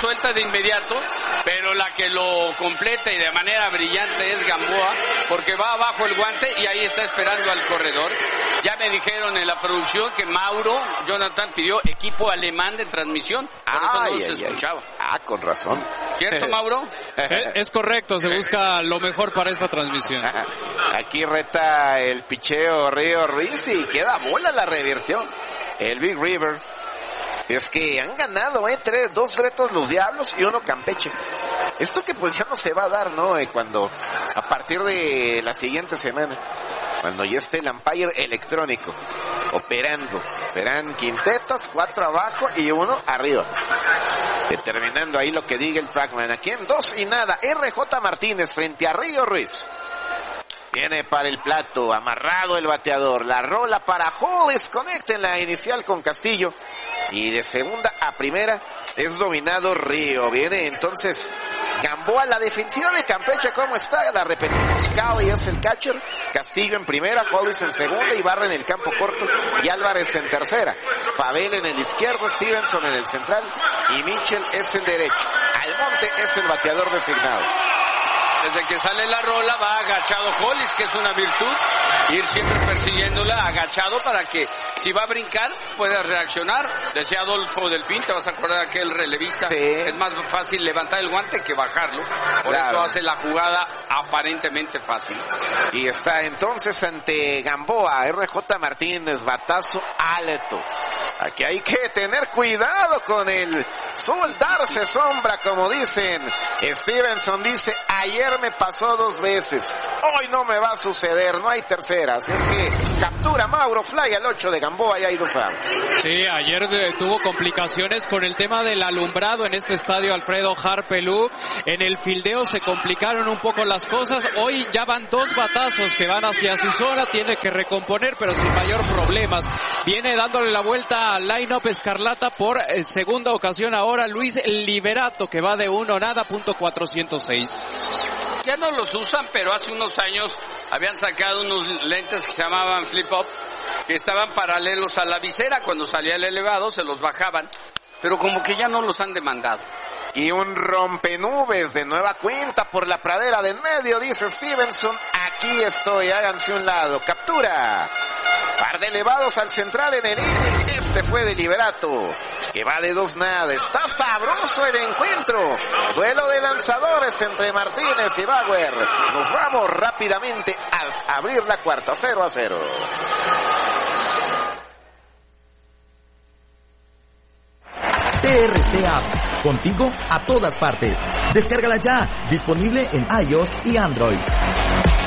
suelta de inmediato, pero la que lo completa y de manera brillante es Gamboa, porque va abajo el guante y ahí está esperando al corredor. Ya me dijeron en la producción que Jonathan pidió equipo alemán de transmisión, por eso no se escuchaba. Con razón. ¿Cierto, Mauro? Es correcto, se busca lo mejor para esta transmisión. Aquí reta el picheo Río Ruiz y queda bola, la revirtió el Big River. Es que han ganado, 2 retos los Diablos y 1 Campeche. Esto que pues ya no se va a dar, ¿no? Cuando, a partir de la siguiente semana, cuando ya esté el umpire electrónico operando, serán quintetas, 4 abajo y 1 arriba, determinando ahí lo que diga el trackman. Aquí en 2-0, RJ Martínez frente a Río Ruiz. Viene para el plato, amarrado el bateador, la rola para Hollis, conecta en la inicial con Castillo, y de segunda a primera es dominado Río. Viene entonces Gamboa, la defensiva de Campeche, ¿cómo está? La repetimos, Cali es el catcher, Castillo en primera, Hollis en segunda, Ibarra en el campo corto y Álvarez en tercera, Pavel en el izquierdo, Stevenson en el central y Mitchell es el derecho. Almonte es el bateador designado. Desde que sale la rola va agachado Hollis, que es una virtud, ir siempre persiguiéndola agachado para que si va a brincar pueda reaccionar. Decía Adolfo Delfín, te vas a acordar de aquel relevista, es más fácil levantar el guante que bajarlo, por eso hace la jugada aparentemente fácil. Y está entonces ante Gamboa, RJ Martínez, batazo alto. Aquí hay que tener cuidado con el soltarse sombra, como dicen. Stevenson dice, ayer me pasó 2 veces, hoy no me va a suceder, no hay terceras. Es que captura Mauro, fly al 8 de Gamboa y hay 2 outs. Sí, ayer tuvo complicaciones con el tema del alumbrado en este estadio Alfredo Harpelú. En el fildeo se complicaron un poco las cosas. Hoy ya van 2 batazos que van hacia su zona, tiene que recomponer, pero sin mayor problemas. Viene dándole la vuelta al line-up escarlata por segunda ocasión ahora Luis Liberato, que va de 1-0, .406. Ya no los usan, pero hace unos años habían sacado unos lentes que se llamaban flip-up, que estaban paralelos a la visera. Cuando salía el elevado se los bajaban, pero como que ya no los han demandado. Y un rompenubes de nueva cuenta por la pradera del medio, dice Stevenson, aquí estoy, háganse un lado, captura. Par de elevados al central en el inning, este fue de Liberato, que va de 2-0, está sabroso el encuentro, duelo de lanzadores entre Martínez y Bauer. Nos vamos rápidamente a abrir la cuarta, 0-0. TRT App, contigo a todas partes. Descárgala ya, disponible en iOS y Android.